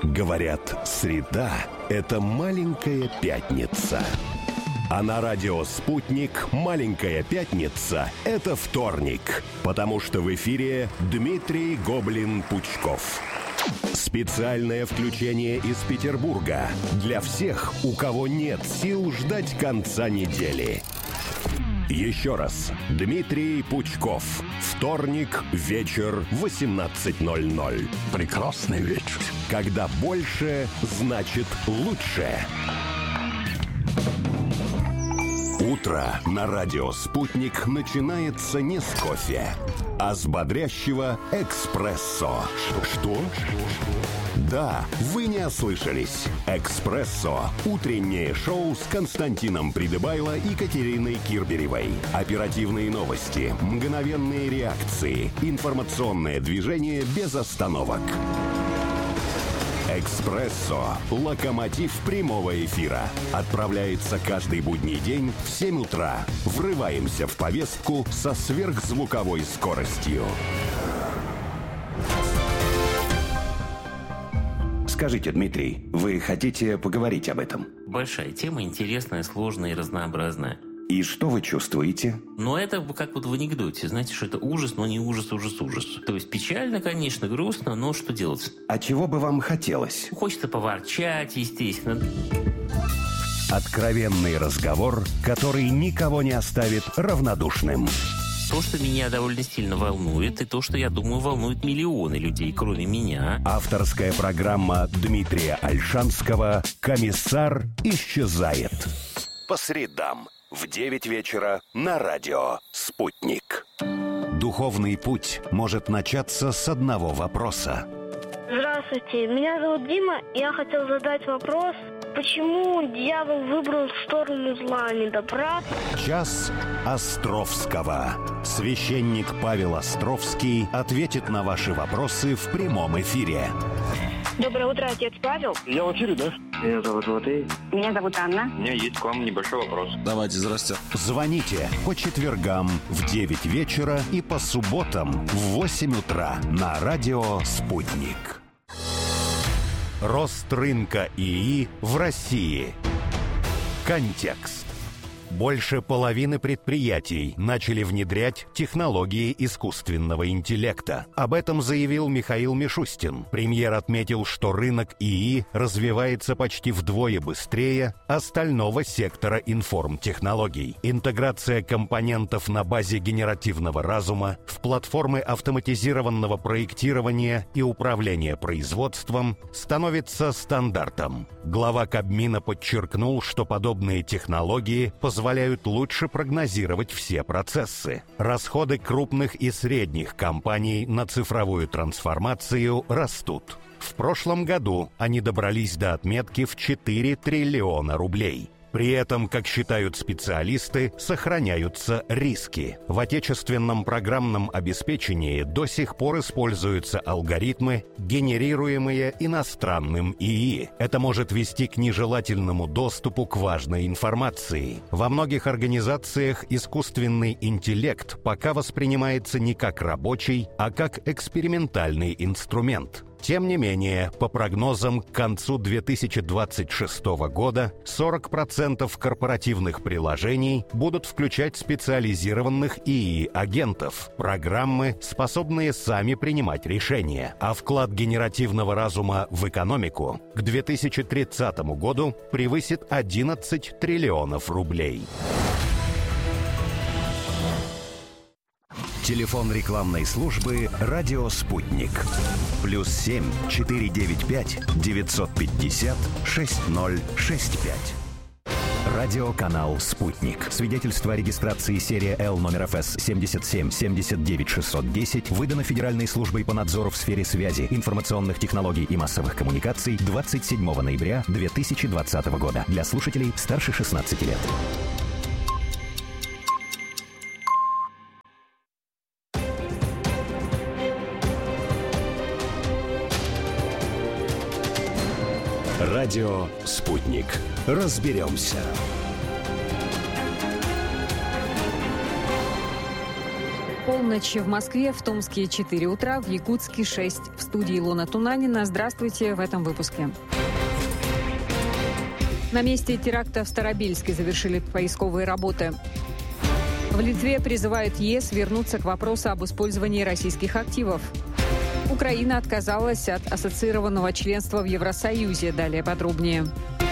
Говорят, среда – это маленькая пятница. А на радио «Спутник» маленькая пятница – это вторник, потому что в эфире Дмитрий Гоблин-Пучков. Специальное включение из Петербурга для всех, у кого нет сил ждать конца недели. Еще раз. Дмитрий Пучков. Вторник, вечер, 18:00. Прекрасный вечер. Когда больше, значит лучше. Утро на радио «Спутник» начинается не с кофе, а с бодрящего эспрессо. Что? Да, вы не ослышались. «Эспрессо» – утреннее шоу с Константином Придыбайло и Катериной Кирберевой. Оперативные новости, мгновенные реакции, информационное движение без остановок. «Эспрессо» – локомотив прямого эфира. Отправляется каждый будний день в 7 утра. Врываемся в повестку со сверхзвуковой скоростью. Скажите, Дмитрий, вы хотите поговорить об этом? Большая тема, интересная, сложная и разнообразная. И что вы чувствуете? Но это как вот в анекдоте. Знаете, что это ужас, но не ужас. То есть печально, конечно, грустно, но что делать? А чего бы вам хотелось? Хочется поворчать, естественно. Откровенный разговор, который никого не оставит равнодушным. То, что меня довольно сильно волнует, и то, что, я думаю, волнует миллионы людей, кроме меня. Авторская программа Дмитрия Ольшанского «Комиссар исчезает». По средам в 9 вечера на радио «Спутник». Духовный путь может начаться с одного вопроса. Здравствуйте, меня зовут Дима, и я хотел задать вопрос, почему дьявол выбрал сторону зла, а не добра? Час Островского. Священник Павел Островский ответит на ваши вопросы в прямом эфире. Доброе утро, отец Павел. Я в эфире, да? Меня зовут Матвей. Меня зовут Анна. У меня есть к вам небольшой вопрос. Давайте, здрасте. Звоните по четвергам в 9 вечера и по субботам в 8 утра на радио «Спутник». Рост рынка ИИ в России. Контекст. Больше половины предприятий начали внедрять технологии искусственного интеллекта. Об этом заявил Михаил Мишустин. Премьер отметил, что рынок ИИ развивается почти вдвое быстрее остального сектора информтехнологий. Интеграция компонентов на базе генеративного разума в платформы автоматизированного проектирования и управления производством становится стандартом. Глава Кабмина подчеркнул, что подобные технологии позволяют лучше прогнозировать все процессы. Расходы крупных и средних компаний на цифровую трансформацию растут. В прошлом году они добрались до отметки в 4 триллиона рублей. При этом, как считают специалисты, сохраняются риски. В отечественном программном обеспечении до сих пор используются алгоритмы, генерируемые иностранным ИИ. Это может вести к нежелательному доступу к важной информации. Во многих организациях искусственный интеллект пока воспринимается не как рабочий, а как экспериментальный инструмент. Тем не менее, по прогнозам, к концу 2026 года 40% корпоративных приложений будут включать специализированных ИИ-агентов, программы, способные сами принимать решения. А вклад генеративного разума в экономику к 2030 году превысит 11 триллионов рублей. Телефон рекламной службы «Радио Спутник». +7 495 950 6065. Радиоканал «Спутник». Свидетельство о регистрации серия Л номер ФС 77 79 610 выдано Федеральной службой по надзору в сфере связи, информационных технологий и массовых коммуникаций 27 ноября 2020 года. Для слушателей старше 16 лет. Радио «Спутник». Разберемся. Полночь в Москве, в Томске 4 утра, в Якутске 6. В студии Илона Тунанина. Здравствуйте в этом выпуске. На месте теракта в Старобельске завершили поисковые работы. В Литве призывают ЕС вернуться к вопросу об использовании российских активов. Украина отказалась от ассоциированного членства в Евросоюзе. Далее подробнее.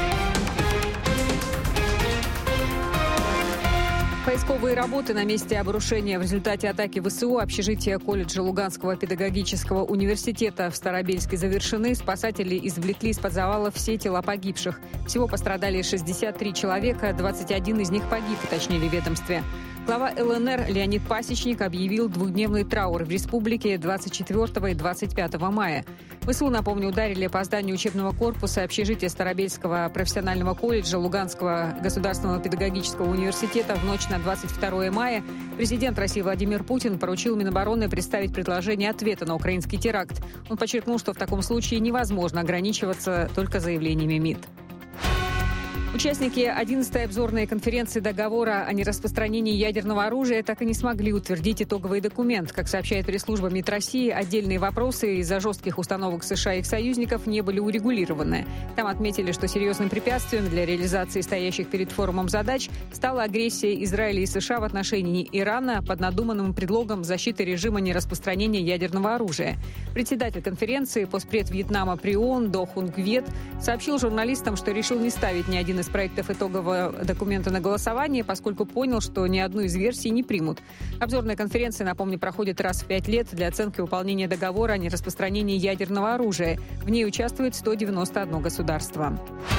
Поисковые работы на месте обрушения в результате атаки ВСУ общежития колледжа Луганского педагогического университета в Старобельске завершены. Спасатели извлекли из-под завалов все тела погибших. Всего пострадали 63 человека, 21 из них погиб, уточнили в ведомстве. Глава ЛНР Леонид Пасечник объявил двухдневный траур в республике 24 и 25 мая. ВСУ, напомню, ударили по зданию учебного корпуса общежития Старобельского профессионального колледжа Луганского государственного педагогического университета в ночь на 22 мая. Президент России Владимир Путин поручил Минобороны представить предложение ответа на украинский теракт. Он подчеркнул, что в таком случае невозможно ограничиваться только заявлениями МИД. Участники 11-й обзорной конференции договора о нераспространении ядерного оружия так и не смогли утвердить итоговый документ. Как сообщает пресс-служба МИД России, отдельные вопросы из-за жестких установок США и их союзников не были урегулированы. Там отметили, что серьезным препятствием для реализации стоящих перед форумом задач стала агрессия Израиля и США в отношении Ирана под надуманным предлогом защиты режима нераспространения ядерного оружия. Председатель конференции, постпред Вьетнама при ООН До Хунг Вьет сообщил журналистам, что решил не ставить ни один из проектов итогового документа на голосование, поскольку понял, что ни одну из версий не примут. Обзорная конференция, напомню, проходит раз в 5 лет для оценки выполнения договора о нераспространении ядерного оружия. В ней участвует 191 государство.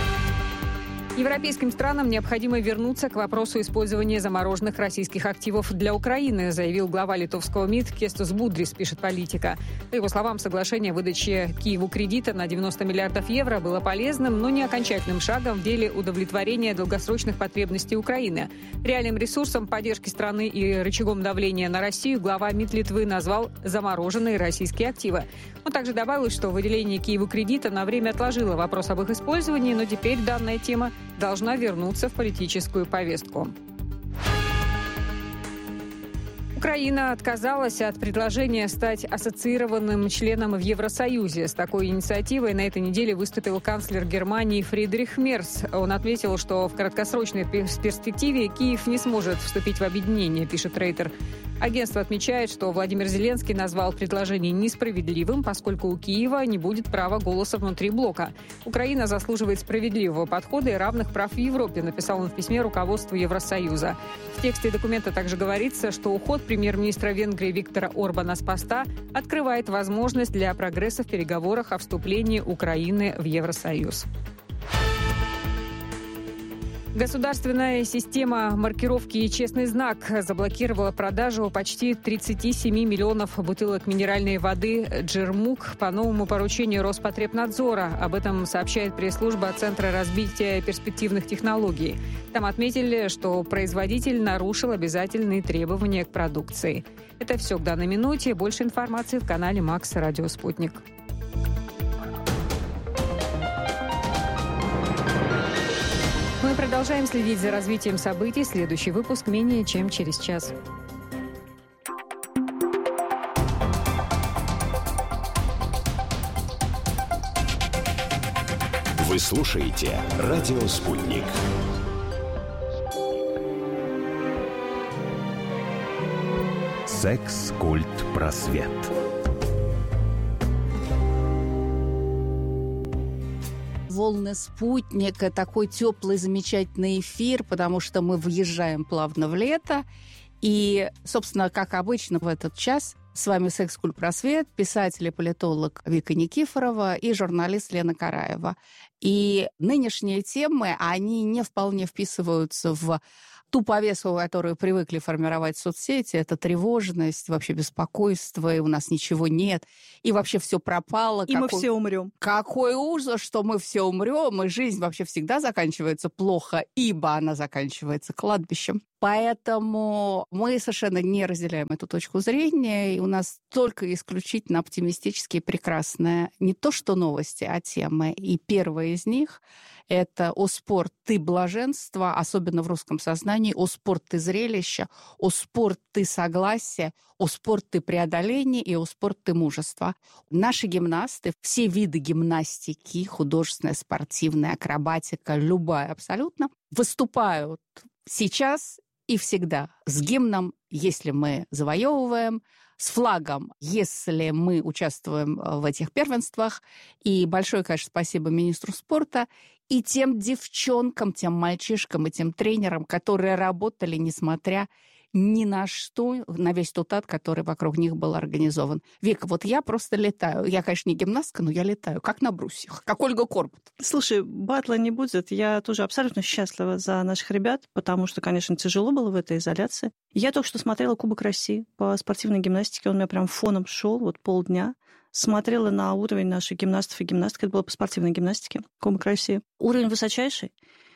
Европейским странам необходимо вернуться к вопросу использования замороженных российских активов для Украины, заявил глава литовского МИД Кестус Будрис, пишет «Политика». По его словам, соглашение о выдаче Киеву кредита на 90 миллиардов евро было полезным, но не окончательным шагом в деле удовлетворения долгосрочных потребностей Украины. Реальным ресурсом поддержки страны и рычагом давления на Россию глава МИД Литвы назвал замороженные российские активы. Он также добавил, что выделение Киеву кредита на время отложило вопрос об их использовании, но теперь данная тема должна вернуться в политическую повестку. Украина отказалась от предложения стать ассоциированным членом в Евросоюзе. С такой инициативой на этой неделе выступил канцлер Германии Фридрих Мерц. Он отметил, что в краткосрочной перспективе Киев не сможет вступить в объединение, пишет Рейтер. Агентство отмечает, что Владимир Зеленский назвал предложение несправедливым, поскольку у Киева не будет права голоса внутри блока. Украина заслуживает справедливого подхода и равных прав в Европе, написал он в письме руководству Евросоюза. В тексте документа также говорится, что уход премьер-министра Венгрии Виктора Орбана с поста открывает возможность для прогресса в переговорах о вступлении Украины в Евросоюз. Государственная система маркировки «Честный знак» заблокировала продажу почти 37 миллионов бутылок минеральной воды «Джермук» по новому поручению Роспотребнадзора. Об этом сообщает пресс-служба Центра развития перспективных технологий. Там отметили, что производитель нарушил обязательные требования к продукции. Это все к данной минуте. Больше информации в канале Макс Радио Спутник. Мы продолжаем следить за развитием событий. Следующий выпуск менее чем через час. Вы слушаете «Радио Спутник». Секс, культ, просвет. Волны спутника, такой теплый, замечательный эфир, потому что мы въезжаем плавно в лето. И, собственно, как обычно в этот час с вами «Секс, культ, просвет», писатель и политолог Вика Никифорова и журналист Лена Караева. И нынешние темы, они не вполне вписываются в ту повестку, которую привыкли формировать соцсети. Это тревожность, вообще беспокойство, и у нас ничего нет, и вообще все пропало. И мы все умрем. Какой ужас, что мы все умрем, и жизнь вообще всегда заканчивается плохо, ибо она заканчивается кладбищем. Поэтому мы совершенно не разделяем эту точку зрения, и у нас только исключительно оптимистические, прекрасные не то что новости, а темы. И первая из них. Это «О спорт, ты блаженство», особенно в русском сознании, «О спорт, ты зрелище», «О спорт, ты согласие», «О спорт, ты преодоление» и «О спорт, ты мужество». Наши гимнасты, все виды гимнастики, художественная, спортивная, акробатика, любая абсолютно, выступают сейчас и всегда с гимном, если мы завоевываем, с флагом, если мы участвуем в этих первенствах. И большое, конечно, спасибо министру спорта и тем девчонкам, тем мальчишкам и тем тренерам, которые работали, несмотря ни на что, на весь тот ад, который вокруг них был организован. Вика, вот я просто летаю. Я, конечно, не гимнастка, но я летаю, как на брусьях, как Ольга Корбут. Слушай, батла не будет. Я тоже абсолютно счастлива за наших ребят, потому что, конечно, тяжело было в этой изоляции. Я только что смотрела Кубок России по спортивной гимнастике. Он у меня прям фоном шел вот полдня. Смотрела на уровень наших гимнастов и гимнасток. Это было по спортивной гимнастике, Кубок России. Уровень высочайший.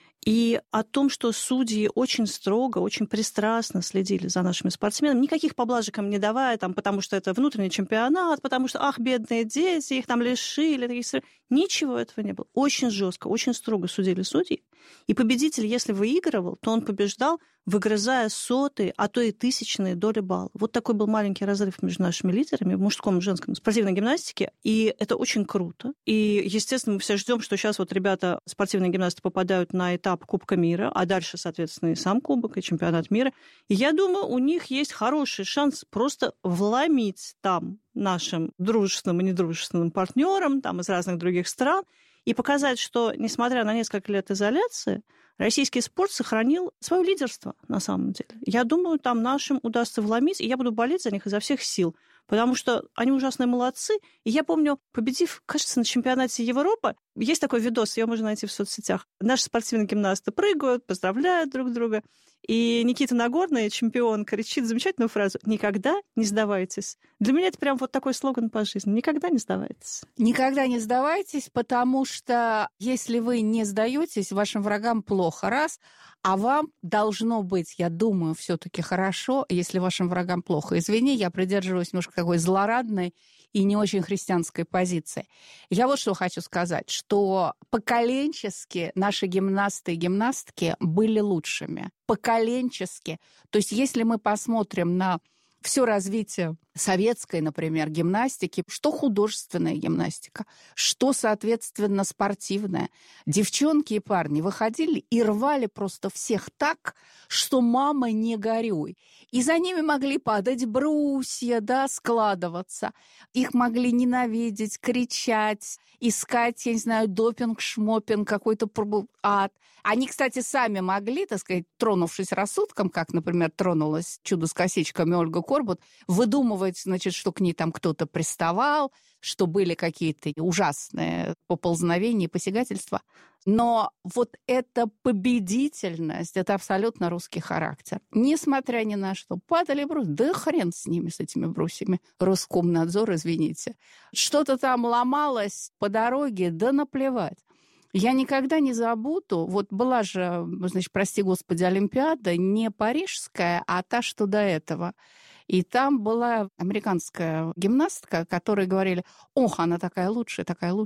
И о том, что судьи очень строго, очень пристрастно следили за нашими спортсменами, никаких поблажек им не давая, там, потому что это внутренний чемпионат, потому что, ах, бедные дети, их там лишили. Ничего этого не было. Очень жестко, очень строго судили судьи. И победитель, если выигрывал, то он побеждал, выгрызая сотые, а то и тысячные доли балла. Вот такой был маленький разрыв между нашими лидерами в мужском и женском спортивной гимнастике. И это очень круто. И, естественно, мы все ждем, что сейчас вот ребята, спортивные гимнасты, попадают на этап Кубка мира, а дальше, соответственно, и сам Кубок, и чемпионат мира. И я думаю, у них есть хороший шанс просто вломить там нашим дружественным и недружественным партнерам там, из разных других стран и показать, что, несмотря на несколько лет изоляции, российский спорт сохранил свое лидерство на самом деле. Я думаю, там нашим удастся вломить, и я буду болеть за них изо всех сил, потому что они ужасные молодцы. И я помню, победив, кажется, на чемпионате Европы, есть такой видос, его можно найти в соцсетях. Наши спортивные гимнасты прыгают, поздравляют друг друга. И Никита Нагорный, чемпион, кричит замечательную фразу «Никогда не сдавайтесь». Для меня это прям вот такой слоган по жизни. Никогда не сдавайтесь. Никогда не сдавайтесь, потому что если вы не сдаетесь, вашим врагам плохо, раз, а вам должно быть, я думаю, все-таки хорошо, если вашим врагам плохо. Извини, я придерживаюсь немножко такой злорадной и не очень христианской позиции. Я вот что хочу сказать, что поколенчески наши гимнасты и гимнастки были лучшими. Поколенчески. То есть если мы посмотрим на все развитие советской, например, гимнастики, что художественная гимнастика, что, соответственно, спортивная. Девчонки и парни выходили и рвали просто всех так, что мама не горюй. И за ними могли падать брусья, да, складываться. Их могли ненавидеть, кричать, искать, я не знаю, допинг, шмопинг, какой-то ад. Они, кстати, сами могли, так сказать, тронувшись рассудком, как, например, тронулась «Чудо с косичками» Ольга Корбут, выдумывать, значит, что к ней там кто-то приставал, что были какие-то ужасные поползновения и посягательства. Но вот эта победительность, это абсолютно русский характер. Несмотря ни на что, падали брусья. Да хрен с ними, с этими брусьями. Роскомнадзор, извините. Что-то там ломалось по дороге, да наплевать. Я никогда не забуду, вот была же, значит, прости господи, Олимпиада, не парижская, а та, что до этого. И там была американская гимнастка, которой говорили, ох, она такая лучшая.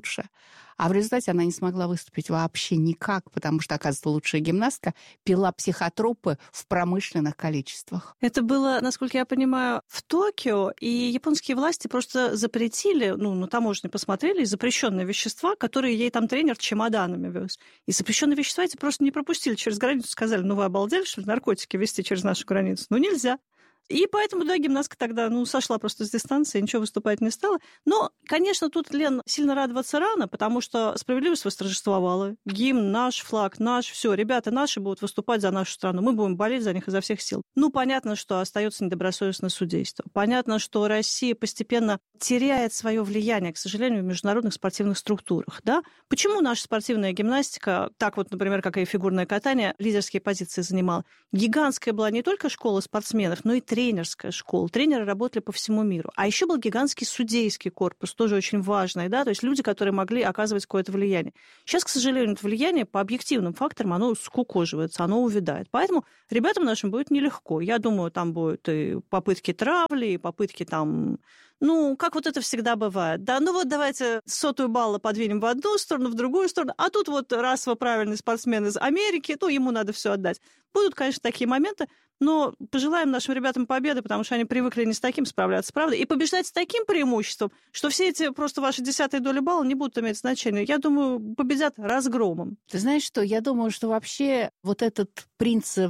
А в результате она не смогла выступить вообще никак, потому что, оказывается, лучшая гимнастка пила психотропы в промышленных количествах. Это было, насколько я понимаю, в Токио, и японские власти просто запретили, на таможне посмотрели, запрещенные вещества, которые ей там тренер чемоданами вез. И запрещенные вещества эти просто не пропустили через границу, сказали, вы обалдели, что ли, наркотики везти через нашу границу? Нельзя. И поэтому, да, гимнастка тогда, сошла просто с дистанции, ничего выступать не стала. Но, конечно, тут, Лен, сильно радоваться рано, потому что справедливость восторжествовала. Гимн наш, флаг наш, все, ребята наши будут выступать за нашу страну, мы будем болеть за них изо всех сил. Понятно, что остается недобросовестное судейство. Понятно, что Россия постепенно теряет свое влияние, к сожалению, в международных спортивных структурах. Да? Почему наша спортивная гимнастика, так вот, например, как и фигурное катание, лидерские позиции занимала? Гигантская была не только школа спортсменов, но и тренерская школа. Тренеры работали по всему миру. А еще был гигантский судейский корпус, тоже очень важный, да, то есть люди, которые могли оказывать какое-то влияние. Сейчас, к сожалению, это влияние по объективным факторам, оно скукоживается, оно увядает. Поэтому ребятам нашим будет нелегко. Я думаю, там будут и попытки травли, и попытки там, ну, как вот это всегда бывает, да, ну вот давайте 100 балла подвинем в одну сторону, в другую сторону, а тут вот расово правильный спортсмен из Америки, ну, ему надо все отдать. Будут, конечно, такие моменты, но пожелаем нашим ребятам победы, потому что они привыкли не с таким справляться, правда? И побеждать с таким преимуществом, что все эти просто ваши 10-е доли балла не будут иметь значения. Я думаю, победят разгромом. Ты знаешь что, я думаю, что вообще вот этот принцип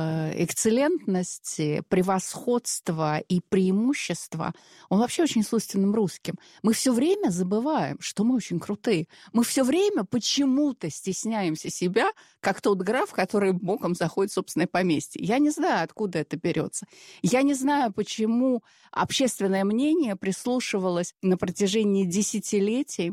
экцеллентности, превосходства и преимущества, он вообще очень свойственным русским. Мы все время забываем, что мы очень крутые. Мы все время почему-то стесняемся себя, как тот граф, который боком заходит в собственное поместье. Я не знаю, откуда это берется. Я не знаю, почему общественное мнение прислушивалось на протяжении десятилетий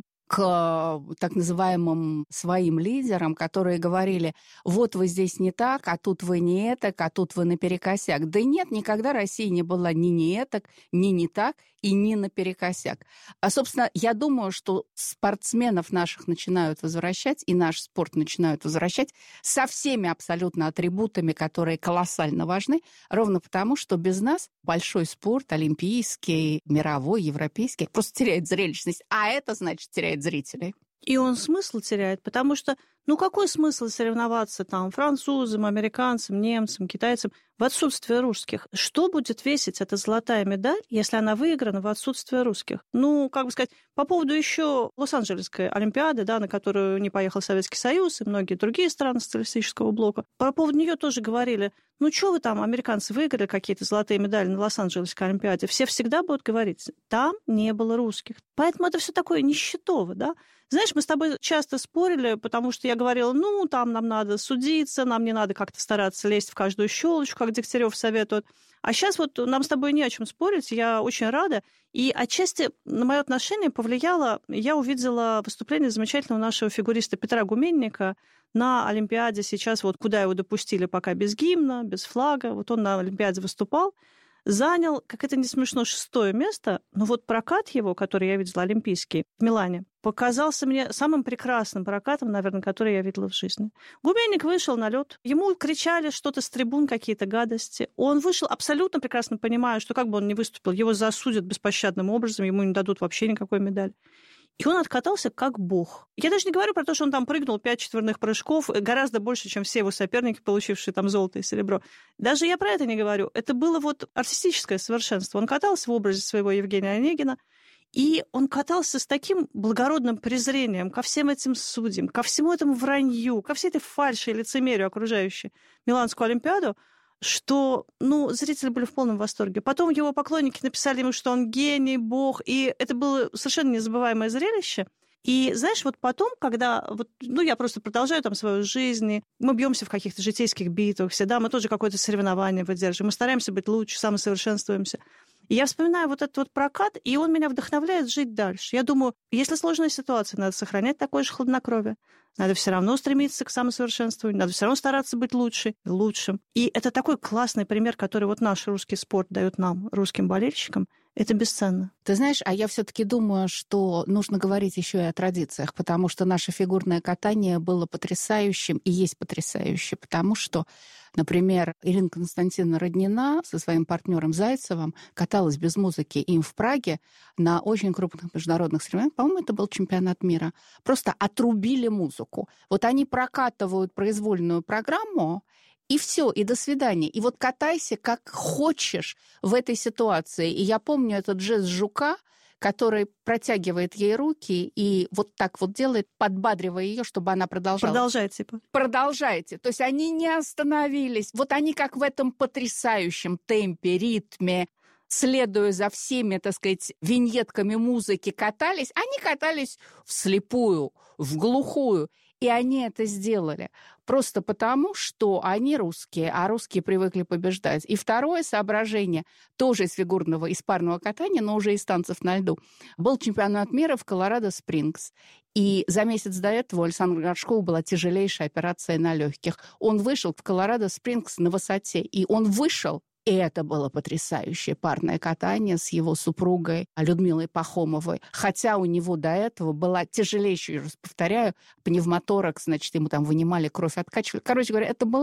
к так называемым своим лидерам, которые говорили, вот вы здесь не так, а тут вы не этак, а тут вы наперекосяк. Да нет, никогда Россия не была ни не этак, ни не так и ни наперекосяк. А, собственно, я думаю, что спортсменов наших начинают возвращать, и наш спорт начинают возвращать со всеми абсолютно атрибутами, которые колоссально важны, ровно потому, что без нас большой спорт, олимпийский, мировой, европейский, просто теряет зрелищность, а это значит теряет зрителей. И он смысл теряет, потому что, ну какой смысл соревноваться там французам, американцам, немцам, китайцам в отсутствие русских? Что будет весить эта золотая медаль, если она выиграна в отсутствие русских? Ну, как бы сказать, по поводу еще Лос-Анджелесской Олимпиады, да, на которую не поехал Советский Союз и многие другие страны социалистического блока, по поводу нее тоже говорили, ну что вы там, американцы, выиграли какие-то золотые медали на Лос-Анджелесской Олимпиаде? Все всегда будут говорить, там не было русских. Поэтому это все такое нищетово, да? Знаешь, мы с тобой часто спорили, потому что я говорила, ну, там нам надо судиться, нам не надо как-то стараться лезть в каждую щелочку, как Дегтярев советует. А сейчас вот нам с тобой не о чем спорить, я очень рада. И отчасти на мое отношение повлияло, я увидела выступление замечательного нашего фигуриста Петра Гуменника на Олимпиаде сейчас, вот куда его допустили пока без гимна, без флага. Вот он на Олимпиаде выступал, занял, как это не смешно, 6-е место, но вот прокат его, который я видела, олимпийский, в Милане, показался мне самым прекрасным прокатом, наверное, который я видела в жизни. Гуменник вышел на лед, ему кричали что-то с трибун, какие-то гадости. Он вышел абсолютно прекрасно понимая, что как бы он ни выступил, его засудят беспощадным образом, ему не дадут вообще никакой медали. И он откатался как бог. Я даже не говорю про то, что он там прыгнул 5 четверных прыжков, гораздо больше, чем все его соперники, получившие там золото и серебро. Даже я про это не говорю. Это было вот артистическое совершенство. Он катался в образе своего Евгения Онегина, и он катался с таким благородным презрением ко всем этим судьям, ко всему этому вранью, ко всей этой фальши и лицемерию, окружающей Миланскую Олимпиаду, что, ну, зрители были в полном восторге. Потом его поклонники написали ему, что он гений, бог, и это было совершенно незабываемое зрелище. И, знаешь, вот потом, когда, вот, ну, я просто продолжаю там свою жизнь, и мы бьемся в каких-то житейских битвах, всегда мы тоже какое-то соревнование выдерживаем, мы стараемся быть лучше, самосовершенствуемся. И я вспоминаю вот этот вот прокат, и он меня вдохновляет жить дальше. Я думаю, если сложная ситуация, надо сохранять такое же хладнокровие. Надо все равно стремиться к самосовершенствованию, надо все равно стараться быть лучше, лучшим. И это такой классный пример, который вот наш русский спорт дает нам, русским болельщикам. Это бесценно. Ты знаешь, а я все-таки думаю, что нужно говорить еще и о традициях, потому что наше фигурное катание было потрясающим и есть потрясающе, потому что, например, Ирина Константиновна Роднина со своим партнером Зайцевым каталась без музыки им в Праге на очень крупных международных соревнованиях. По-моему, это был чемпионат мира. Просто отрубили музыку. Вот они прокатывают произвольную программу, и все, и до свидания. И вот катайся как хочешь в этой ситуации. И я помню этот жест жука, который протягивает ей руки и вот так вот делает, подбадривая ее, чтобы она продолжала. Продолжайте, типа. Продолжайте. То есть они не остановились. Вот они как в этом потрясающем темпе, ритме, следуя за всеми, так сказать, виньетками музыки, катались. Они катались вслепую, в глухую. И они это сделали просто потому, что они русские, а русские привыкли побеждать. И второе соображение, тоже из фигурного, из парного катания, но уже из танцев на льду, был чемпионат мира в Колорадо-Спрингс. И за месяц до этого у Александра Горшкова была тяжелейшая операция на легких. Он вышел в Колорадо-Спрингс на высоте, и он вышел. И это было потрясающее парное катание с его супругой Людмилой Пахомовой. Хотя у него до этого была тяжелейшая, раз повторяю, пневмоторакс, значит, ему там вынимали кровь, откачивали. Короче говоря, это была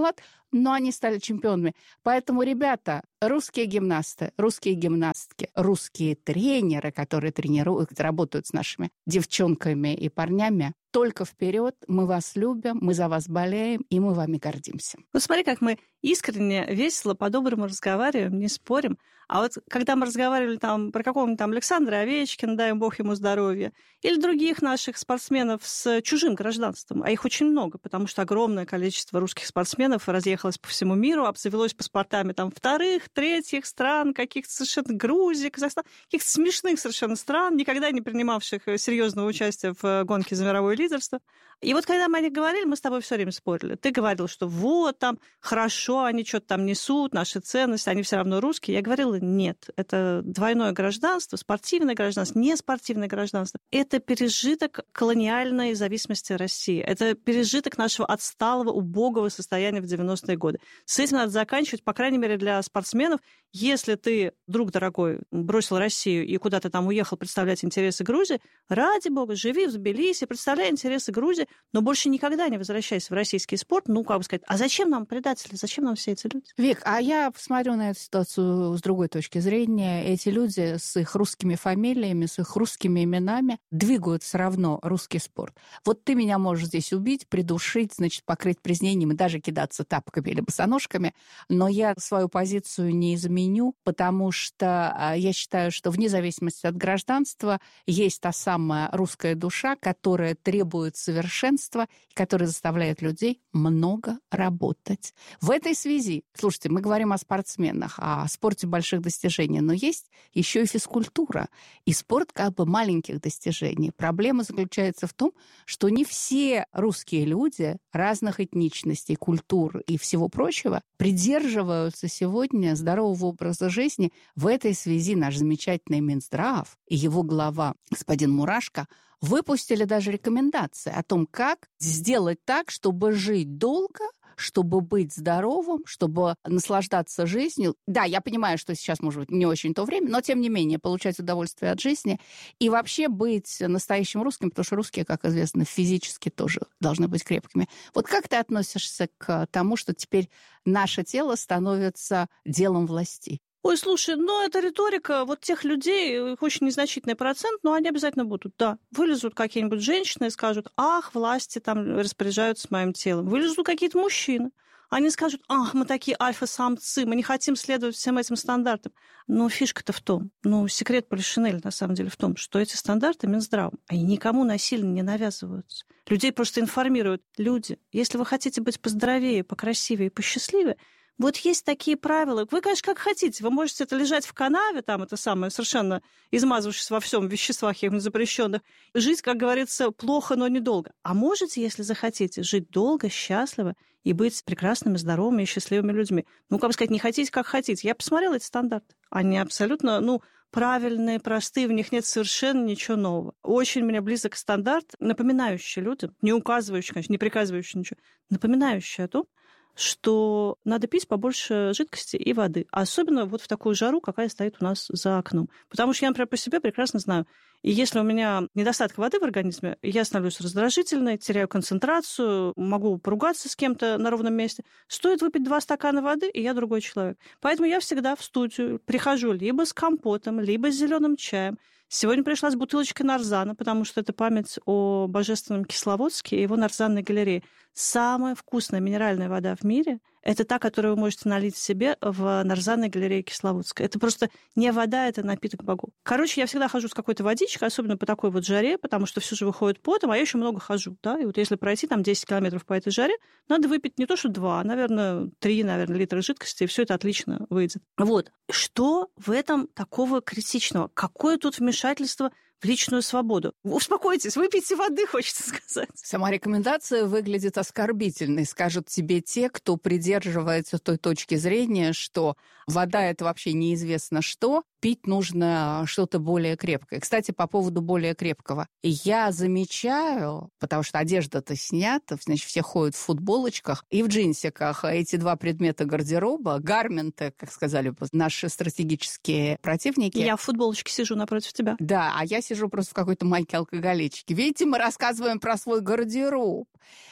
но они стали чемпионами. Поэтому, ребята, русские гимнасты, русские гимнастки, русские тренеры, которые тренируют, работают с нашими девчонками и парнями, только вперед, мы вас любим, мы за вас болеем, и мы вами гордимся. Вот смотри, как мы искренне, весело, по-доброму разговариваем, не спорим. А вот когда мы разговаривали там про какого-нибудь там Александра Овечкина, дай бог ему здоровья, или других наших спортсменов с чужим гражданством, а их очень много, потому что огромное количество русских спортсменов разъехалось по всему миру, обзавелось паспортами там вторых, третьих стран, каких-то совершенно Грузии, Казахстан, каких-то смешных совершенно стран, никогда не принимавших серьезного участия в гонке за мировое лидерство. И вот когда мы о них говорили, мы с тобой все время спорили. Ты говорил, что вот там хорошо, они что-то там несут, наши ценности, они все равно русские. Я говорила, нет, это двойное гражданство, спортивное гражданство, не спортивное гражданство. Это пережиток колониальной зависимости России. Это пережиток нашего отсталого, убогого состояния в 90-е годы. С этим надо заканчивать, по крайней мере, для спортсменов. Если ты, друг дорогой, бросил Россию и куда-то там уехал представлять интересы Грузии, ради бога, живи в Тбилиси, представляй интересы Грузии, но больше никогда не возвращайся в российский спорт. Ну, как бы сказать, а зачем нам предатели, зачем нам все эти люди? Вик, а я посмотрю на эту ситуацию с другой точки зрения. Эти люди с их русскими фамилиями, с их русскими именами двигают все равно русский спорт. Вот ты меня можешь здесь убить, придушить, значит, покрыть презрением и даже кидаться тапками или босоножками, но я свою позицию не изменю, потому что я считаю, что вне зависимости от гражданства есть та самая русская душа, которая требует совершенства, которая заставляет людей много работать. В этой связи, слушайте, мы говорим о спортсменах, о спорте больших достижений, но есть еще и физкультура, и спорт как бы маленьких достижений. Проблема заключается в том, что не все русские люди разных этничностей, культур и всего прочего придерживаются сегодня здорового образа жизни. В этой связи наш замечательный Минздрав и его глава господин Мурашко выпустили даже рекомендации о том, как сделать так, чтобы жить долго, чтобы быть здоровым, чтобы наслаждаться жизнью. Да, я понимаю, что сейчас, может быть, не очень то время, но, тем не менее, получать удовольствие от жизни и вообще быть настоящим русским, потому что русские, как известно, физически тоже должны быть крепкими. Вот как ты относишься к тому, что теперь наше тело становится делом властей? Ой, слушай, ну это риторика вот тех людей, их очень незначительный процент, но они обязательно будут, да. Вылезут какие-нибудь женщины и скажут, ах, власти там распоряжаются моим телом. Вылезут какие-то мужчины. Они скажут, ах, мы такие альфа-самцы, мы не хотим следовать всем этим стандартам. Но фишка-то в том, секрет Полишинеля на самом деле в том, что эти стандарты Минздравом, они никому насильно не навязываются. Людей просто информируют. Люди, если вы хотите быть поздоровее, покрасивее и посчастливее, вот есть такие правила. Вы, конечно, как хотите. Вы можете это лежать в канаве, там это самое, совершенно измазавшись во всем, в веществах запрещенных, жить, как говорится, плохо, но недолго. А можете, если захотите, жить долго, счастливо и быть прекрасными, здоровыми и счастливыми людьми. Как сказать, не хотите, как хотите. Я посмотрела эти стандарты. Они абсолютно, правильные, простые, в них нет совершенно ничего нового. Очень мне близок стандарт, напоминающий людям, не указывающий, конечно, не приказывающий ничего, напоминающий о том, что надо пить побольше жидкости и воды. Особенно вот в такую жару, какая стоит у нас за окном. Потому что я, например, по себе прекрасно знаю, и если у меня недостаток воды в организме, я становлюсь раздражительной, теряю концентрацию, могу поругаться с кем-то на ровном месте. Стоит выпить 2 стакана воды, и я другой человек. Поэтому я всегда в студию прихожу либо с компотом, либо с зеленым чаем. Сегодня пришла с бутылочкой нарзана, потому что это память о божественном Кисловодске и его нарзанной галерее. Самая вкусная минеральная вода в мире – это та, которую вы можете налить себе в нарзанной галерее Кисловодска. Это просто не вода, это напиток богов. Короче, я всегда хожу с какой-то водичкой, особенно по такой вот жаре, потому что все же выходит потом, а я еще много хожу. Да? И вот если пройти там 10 километров по этой жаре, надо выпить не то что 2, а, наверное, 3, литра жидкости, и все это отлично выйдет. Вот. Что в этом такого критичного? Какое тут вмешательство в личную свободу? Успокойтесь, выпейте воды, хочется сказать. Сама рекомендация выглядит оскорбительной, скажут тебе те, кто придерживается той точки зрения, что вода – это вообще неизвестно что, пить нужно что-то более крепкое. Кстати, по поводу более крепкого. Я замечаю, потому что одежда-то снята, значит, все ходят в футболочках и в джинсиках. Эти 2 предмета гардероба, гарменты, как сказали бы наши стратегические противники. Я в футболочке сижу напротив тебя. Да, а я сижу просто в какой-то майке-алкоголичке. Видите, мы рассказываем про свой гардероб.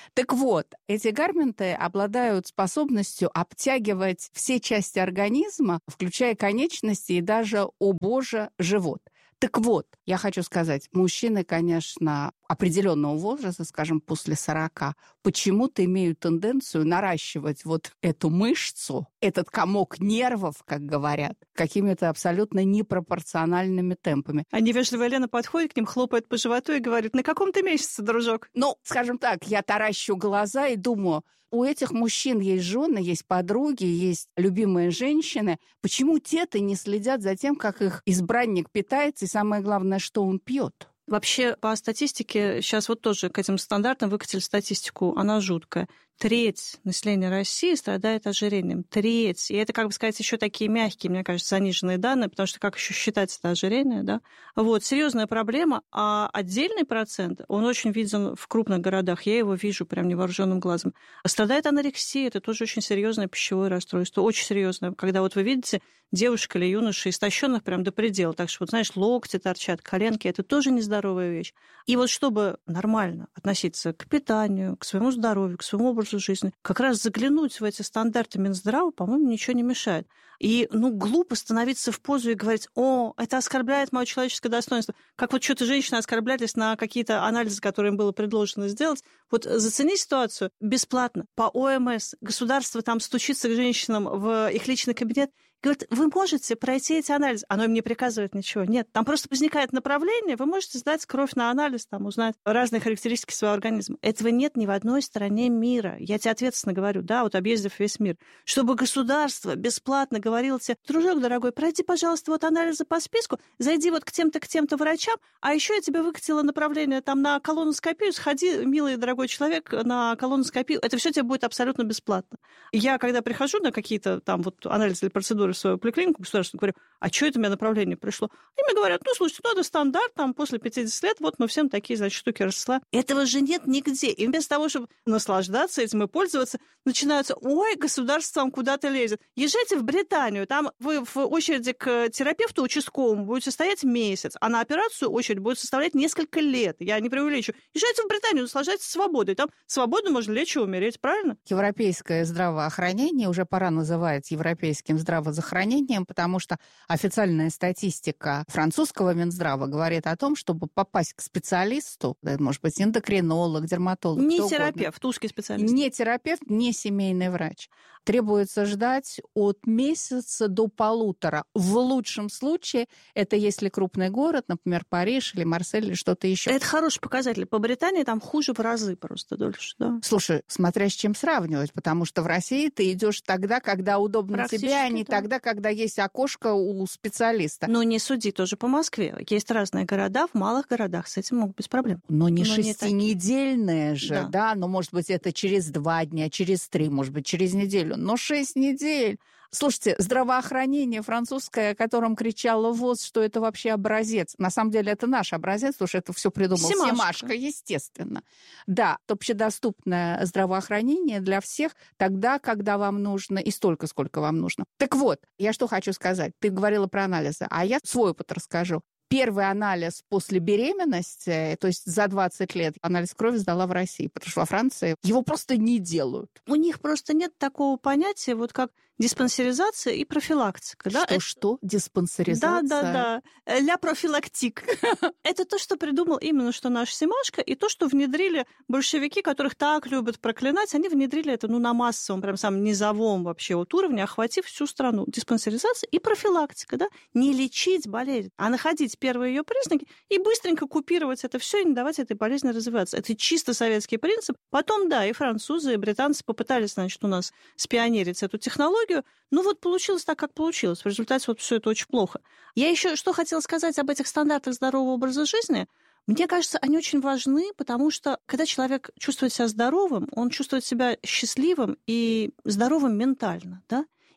Так вот, эти гарменты обладают способностью обтягивать все части организма, включая конечности и даже, о боже, живот. Так вот, я хочу сказать, мужчины, конечно, определенного возраста, скажем, после 40, почему-то имеют тенденцию наращивать вот эту мышцу, этот комок нервов, как говорят, какими-то абсолютно непропорциональными темпами. А невежливая Лена подходит к ним, хлопает по животу и говорит: на каком ты месяце, дружок? Ну, скажем так, я таращу глаза и думаю, у этих мужчин есть жены, есть подруги, есть любимые женщины. Почему те-то не следят за тем, как их избранник питается, и самое главное, что он пьет? Вообще, по статистике, сейчас вот тоже к этим стандартам выкатили статистику, она жуткая. Треть населения России страдает ожирением. Треть. И это, как бы сказать, еще такие мягкие, мне кажется, заниженные данные, потому что как еще считать это ожирение, да? Вот, серьезная проблема, а отдельный процент, он очень виден в крупных городах, я его вижу прям невооруженным глазом. Страдает анорексия, это тоже очень серьезное пищевое расстройство, очень серьезное, когда вот вы видите девушек или юношей истощенных прям до предела, так что, вот знаешь, локти торчат, коленки, это тоже нездоровая вещь. И вот чтобы нормально относиться к питанию, к своему здоровью, к своему образу жизни, как раз заглянуть в эти стандарты Минздрава, по-моему, ничего не мешает. И, глупо становиться в позу и говорить: о, это оскорбляет мое человеческое достоинство. Как вот что-то женщины оскорблялись на какие-то анализы, которые им было предложено сделать. Вот зацени ситуацию бесплатно, по ОМС. Государство там стучится к женщинам в их личный кабинет, говорит: вы можете пройти эти анализы. Оно им не приказывает ничего. Нет, там просто возникает направление, вы можете сдать кровь на анализ, там, узнать разные характеристики своего организма. Этого нет ни в одной стране мира. Я тебе ответственно говорю, да, вот объездив весь мир. Чтобы государство бесплатно говорило тебе: дружок дорогой, пройди, пожалуйста, вот анализы по списку, зайди вот к тем-то врачам, а еще я тебе выкатила направление там на колоноскопию, сходи, милый дорогой человек, на колоноскопию. Это все тебе будет абсолютно бесплатно. Я, когда прихожу на какие-то там вот анализы или процедуры в свою поликлинику государственную, говорю: а что это у меня направление пришло? И мне говорят: слушайте, надо стандарт, там, после 50 лет, вот мы всем такие, значит, штуки рассылаем. Этого же нет нигде. И вместо того, чтобы наслаждаться этим и пользоваться, начинаются: ой, государство вам куда-то лезет. Езжайте в Британию, там вы в очереди к терапевту участковому будете стоять месяц, а на операцию очередь будет составлять несколько лет. Я не преувеличу. Езжайте в Британию, наслаждайтесь свободой. Там свободно можно лечь и умереть, правильно? Европейское здравоохранение уже пора называть европейским здравоохранением, потому что официальная статистика французского Минздрава говорит о том, чтобы попасть к специалисту, это может быть эндокринолог, дерматолог, не терапевт, узкий специалист. Не терапевт, не семейный врач. Требуется ждать от месяца до 1,5. В лучшем случае, это если крупный город, например, Париж или Марсель или что-то еще. Это хороший показатель. По Британии там хуже в разы просто дольше. Да? Слушай, смотря с чем сравнивать, потому что в России ты идешь тогда, когда удобно тебе, а не тогда, когда есть окошко у специалиста. Но не суди тоже по Москве. Есть разные города, в малых городах с этим могут быть проблемы. Но не шестинедельные же, да, но может быть это через 2 дня, через 3, может быть через неделю, но 6 недель. Слушайте, здравоохранение французское, о котором кричала ВОЗ, что это вообще образец. На самом деле это наш образец, потому что это все придумал Семашко, естественно. Да, общедоступное здравоохранение для всех тогда, когда вам нужно, и столько, сколько вам нужно. Так вот, я что хочу сказать. Ты говорила про анализы, а я свой опыт расскажу. Первый анализ после беременности, то есть за 20 лет, анализ крови сдала в России, потому что во Франции его просто не делают. У них просто нет такого понятия, вот как диспансеризация и профилактика. Что? Диспансеризация? Да. Ля профилактик. Это то, что придумал именно что наш Семашко, и то, что внедрили большевики, которых так любят проклинать, они внедрили это на массовом, прям самом низовом вообще вот уровне, охватив всю страну. Диспансеризация и профилактика, да? Не лечить болезнь, а находить первые ее признаки и быстренько купировать это все и не давать этой болезни развиваться. Это чисто советский принцип. Потом, да, и французы, и британцы попытались, значит, у нас спионерить эту технологию. Ну вот получилось так, как получилось. В результате вот все это очень плохо. Я еще что хотела сказать об этих стандартах здорового образа жизни. Мне кажется, они очень важны, потому что когда человек чувствует себя здоровым, он чувствует себя счастливым и здоровым ментально, да?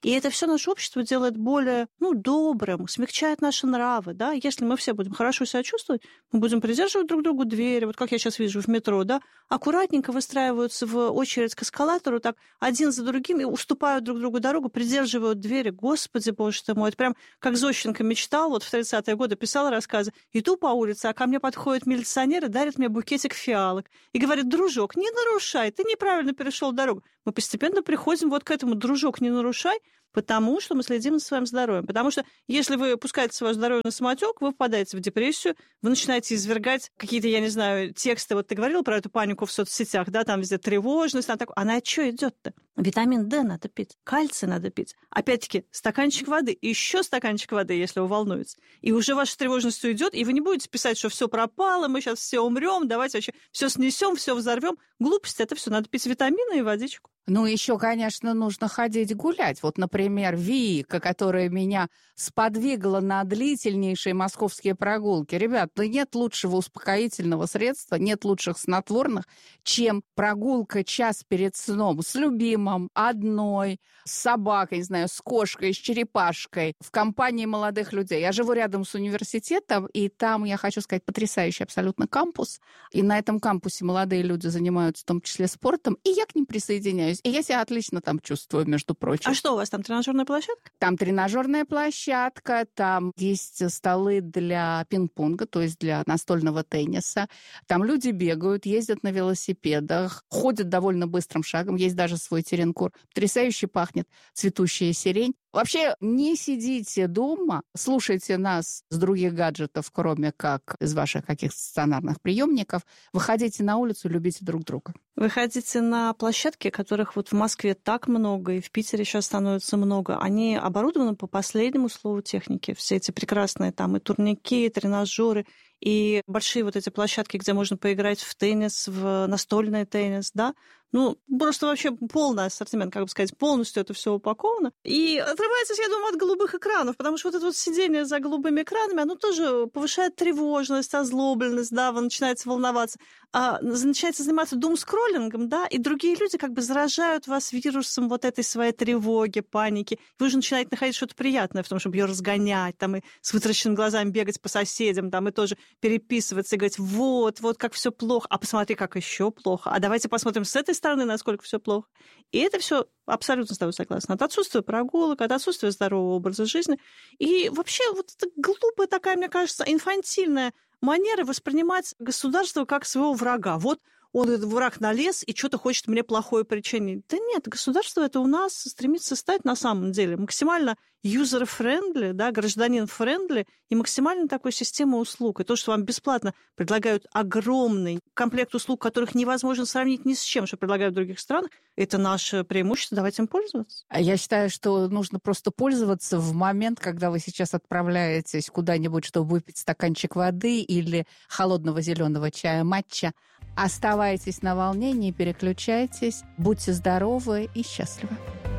И это все наше общество делает более, добрым, смягчает наши нравы, да. Если мы все будем хорошо себя чувствовать, мы будем придерживать друг другу двери, вот как я сейчас вижу в метро, да, аккуратненько выстраиваются в очередь к эскалатору, так один за другим и уступают друг другу дорогу, придерживают двери. Господи, боже ты мой, это прям как Зощенко мечтал, вот в 30-е годы писал рассказы. Иду по улице, а ко мне подходит милиционер и дарит мне букетик фиалок. И говорит: дружок, не нарушай, ты неправильно перешел дорогу. Мы постепенно приходим вот к этому: дружок, не нарушай, потому что мы следим за своим здоровьем. Потому что если вы пускаете свое здоровье на самотек, вы впадаете в депрессию, вы начинаете извергать какие-то, я не знаю, тексты. Вот ты говорила про эту панику в соцсетях, да, там везде тревожность, она от чего идет-то? Витамин D надо пить, кальций надо пить. Опять-таки, стаканчик воды, еще стаканчик воды, если вы волнуетесь. И уже ваша тревожность уйдет, и вы не будете писать, что все пропало, мы сейчас все умрем, давайте вообще все снесем, все взорвем. Глупость, это все. Надо пить витамины и водичку. Еще, конечно, нужно ходить гулять. Вот, например, Вика, которая меня сподвигла на длительнейшие московские прогулки. Ребят, нет лучшего успокоительного средства, нет лучших снотворных, чем прогулка час перед сном с любимым, одной, с собакой, не знаю, с кошкой, с черепашкой, в компании молодых людей. Я живу рядом с университетом, и там, я хочу сказать, потрясающий абсолютно кампус. И на этом кампусе молодые люди занимаются в том числе спортом, и я к ним присоединяюсь. И я себя отлично там чувствую, между прочим. А что у вас там, тренажерная площадка? Там тренажерная площадка, там есть столы для пинг-понга, то есть для настольного тенниса. Там люди бегают, ездят на велосипедах, ходят довольно быстрым шагом. Есть даже свой теренкур. Потрясающе пахнет цветущая сирень. Вообще, не сидите дома, слушайте нас с других гаджетов, кроме как из ваших каких-то стационарных приемников. Выходите на улицу, любите друг друга. Выходите на площадки, которых вот в Москве так много, и в Питере сейчас становится много. Они оборудованы по последнему слову техники. Все эти прекрасные там и турники, и тренажеры, и большие вот эти площадки, где можно поиграть в теннис, в настольный теннис, да. Просто вообще полный ассортимент, как бы сказать, полностью это все упаковано. И отрывается, я думаю, от голубых экранов, потому что вот это вот сидение за голубыми экранами, оно тоже повышает тревожность, озлобленность, да, вы начинаете волноваться. Начинаете заниматься думскроллингом, да, и другие люди как бы заражают вас вирусом вот этой своей тревоги, паники. Вы уже начинаете находить что-то приятное в том, чтобы ее разгонять, там, и с вытраченными глазами бегать по соседям, там, и тоже переписываться и говорить: вот как все плохо, а посмотри, как еще плохо, а давайте посмотрим с этой стороны, насколько все плохо. И это все абсолютно с тобой согласна. От отсутствия прогулок, от отсутствия здорового образа жизни. И вообще вот эта глупая такая, мне кажется, инфантильная манера воспринимать государство как своего врага. Вот он, этот враг, налез и что-то хочет мне плохое причинить. Да нет, государство это у нас стремится стать на самом деле максимально user-friendly, да, гражданин-friendly и максимально такой системой услуг. И то, что вам бесплатно предлагают огромный комплект услуг, которых невозможно сравнить ни с чем, что предлагают в других странах, это наше преимущество, давайте им пользоваться. Я считаю, что нужно просто пользоваться в момент, когда вы сейчас отправляетесь куда-нибудь, чтобы выпить стаканчик воды или холодного зеленого чая матча. Оставайтесь на волне, не переключайтесь, будьте здоровы и счастливы.